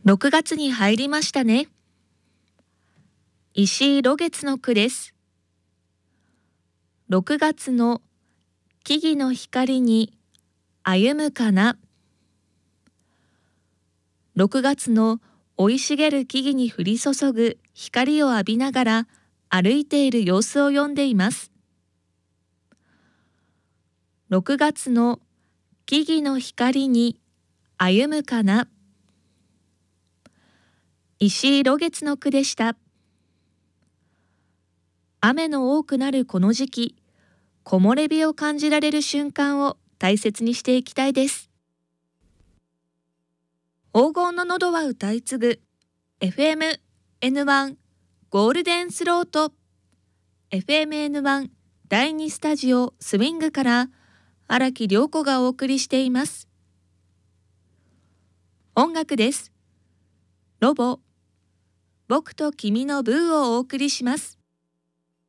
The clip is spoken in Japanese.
6月に入りましたね。石井露月の句です。6月の木々の光に歩むかな。6月の生い茂る木々に降り注ぐ光を浴びながら歩いている様子を読んでいます。6月の木々の光に歩むかな。石井露月の句でした。雨の多くなるこの時期、木漏れ日を感じられる瞬間を大切にしていきたいです。黄金の喉は歌い継ぐ FM-N1 ゴールデンスロート FM-N1 第2スタジオスウィングから荒木涼子がお送りしています。音楽です。ロボ僕と君のブーをお送りします。